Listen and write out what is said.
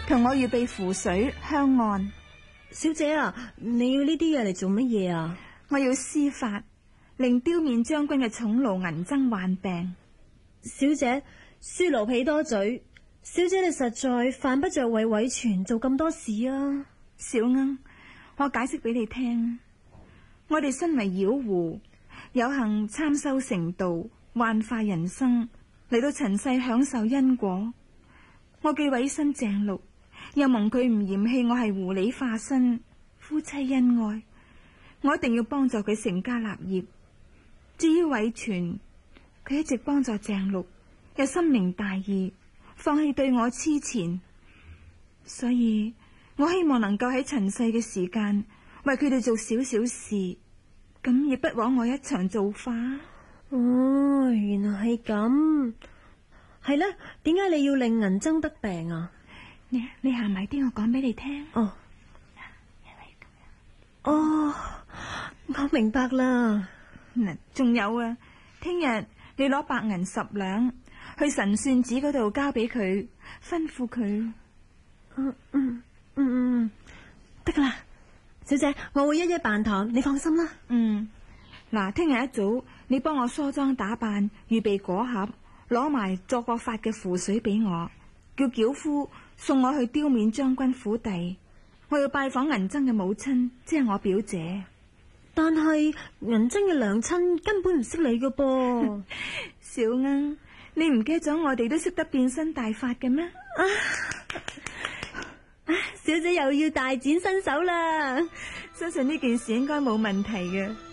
同我預備符水香案。 小姐啊，你要呢啲嘢嚟做乜嘢啊？ 我要施法令丟面將軍嘅寵奴銀僧患病。 小姐，書奴婢多嘴，小姐你實在犯不着為偉全做咁多事啊。 小鶯，我解釋俾你聽，我哋身為妖狐，有幸參修成道，幻化人生，嚟到塵世享受因果。我既委身鄭祿，又蒙佢唔嫌棄我係狐狸化身，夫妻恩愛，我一定要幫助佢成家立業。至於偉全，佢一直幫助鄭祿，又深明大義，放棄對我痴纏，所以我希望能夠喺塵世嘅時間為佢哋做少少事，咁亦不枉我一場造化。 哦，原來係咁。係咧，點解你要令銀僧得病啊？ 你行埋啲，我講俾你聽。 哦，哦，我明白啦。 嗱，仲有啊，聽日你攞白銀10兩去神算子嗰度交俾佢，吩咐佢。 得噶啦，小姐，我會一一辦妥，你放心啦。 嗱，聽日一早你幫我梳妝打扮，預備果盒，攞埋作過法嘅符水俾我，叫轎夫送我去丟面將軍府邸。我要拜訪銀僧嘅母親，即係我表姐。 但係銀僧嘅娘親根本唔識你噶噃。 小鶯，你唔記得咗我哋都識得變身大法嘅咩？ 小姐又要大展身手啦！ 相信呢件事應該冇問題嘅。